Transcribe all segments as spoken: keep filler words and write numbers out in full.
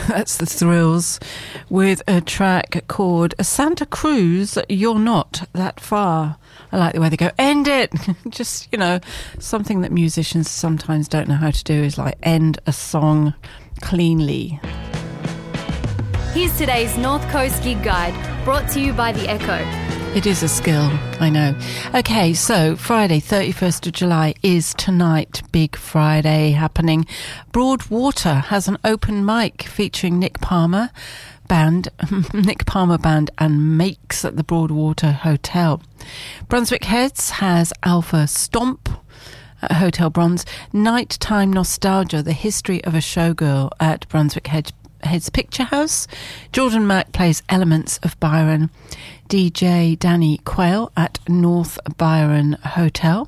That's the Thrills with a track called Santa Cruz, You're Not That Far. I like the way they go, end it. Just, you know, something that musicians sometimes don't know how to do is like end a song cleanly. Here's today's North Coast Gig Guide, brought to you by The Echo. It is a skill, I know. Okay, so Friday, thirty-first of July is tonight. Big Friday happening. Broadwater has an open mic featuring Nick Palmer Band, Nick Palmer Band and Makes at the Broadwater Hotel. Brunswick Heads has Alpha Stomp at Hotel Bronze. Nighttime Nostalgia, the history of a showgirl at Brunswick Heads. Heads Picture House. Jordan Mack plays Elements of Byron. D J Danny Quayle at North Byron Hotel.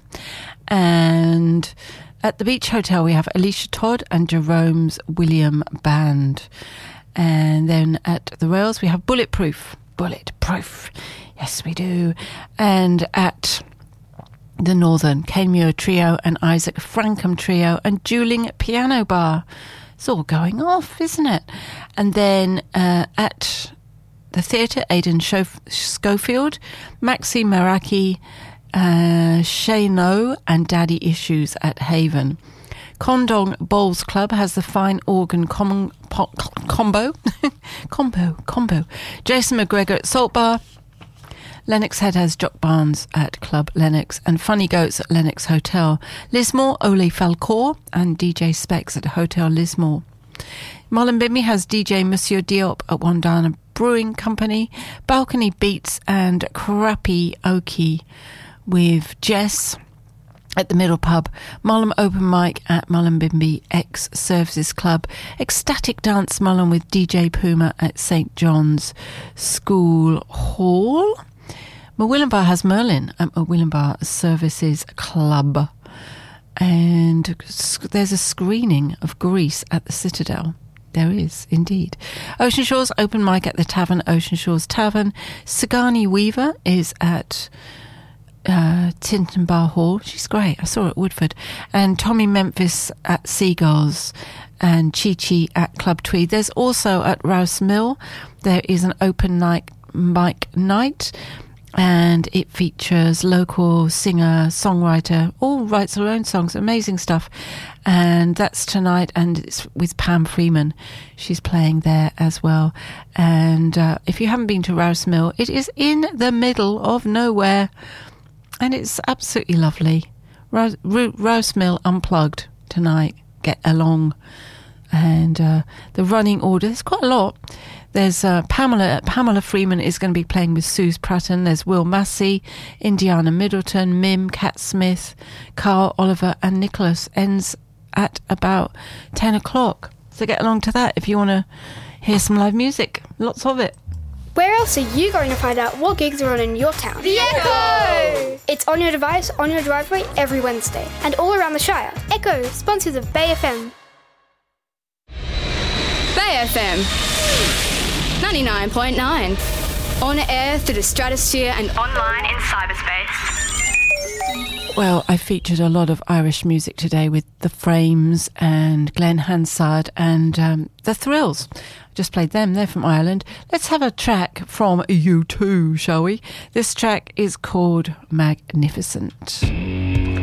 And at the Beach Hotel we have Alicia Todd and Jerome's William Band. And then at the Rails we have Bulletproof. Bulletproof. Yes, we do. And at the Northern, Kane Muir Trio and Isaac Frankham Trio and Dueling Piano Bar. It's all going off, isn't it? And then uh, at the theatre, Aidan Schof- Schofield, Maxi Maraki, uh, Shano and Daddy Issues at Haven. Condong Bowls Club has the Fine Organ com- po- Combo. combo, combo. Jason McGregor at Salt Bar. Lennox Head has Jock Barnes at Club Lennox and Funny Goats at Lennox Hotel. Lismore, Ole Falcour and D J Specs at Hotel Lismore. Mullumbimby has D J Monsieur Diop at Wandana Brewing Company. Balcony Beats and Crappy Okie with Jess at the Middle Pub. Mullum Open Mic at Mullumbimby X Services Club. Ecstatic Dance Mullum with D J Puma at Saint John's School Hall. Mawillenbar has Merlin at Mawillenbar Services Club. And there's a screening of Grease at the Citadel. There is, indeed. Ocean Shores Open Mic at the Tavern, Ocean Shores Tavern. Sigourney Weaver is at uh, Tinton Bar Hall. She's great. I saw her at Woodford. And Tommy Memphis at Seagulls. And Chi Chi at Club Tweed. There's also at Rouse Mill, there is an open night, mic night. And it features local singer, songwriter, all writes her own songs, amazing stuff. And that's tonight, and it's with Pam Freeman. She's playing there as well. And uh, if you haven't been to Rouse Mill, it is in the middle of nowhere. And it's absolutely lovely. Rouse, Rouse Mill Unplugged tonight. Get along. And uh, the running order, there's quite a lot. There's uh, Pamela Pamela Freeman is going to be playing with Suze Pratton. There's Will Massey, Indiana Middleton, Mim, Cat Smith, Carl Oliver and Nicholas. Ends at about ten o'clock. So get along to that if you want to hear some live music. Lots of it. Where else are you going to find out what gigs are on in your town? The Echo! It's on your device, on your driveway, every Wednesday. And all around the Shire. Echo, sponsors of Bay F M. Bay F M ninety-nine point nine. On air through the stratosphere and online in cyberspace. Well, I featured a lot of Irish music today with The Frames and Glenn Hansard and um, The Thrills. I just played them. They're from Ireland. Let's have a track from U two, shall we? This track is called Magnificent.